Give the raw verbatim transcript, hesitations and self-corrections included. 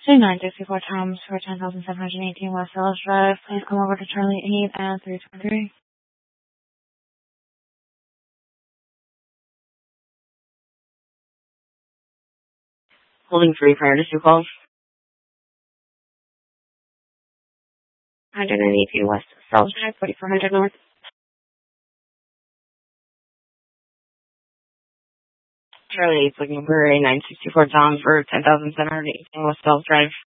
Say nine sixty-four Toms for ten thousand seven hundred eighteen West Ellis Drive. Please come over to Charlie eight and three twenty-three. Holding three prior to two calls. one ninety-two West Ellis Drive, forty-four hundred North. Charlie eight's looking for a nine sixty-four Tom for ten thousand seven hundred eighteen West Ellis Drive.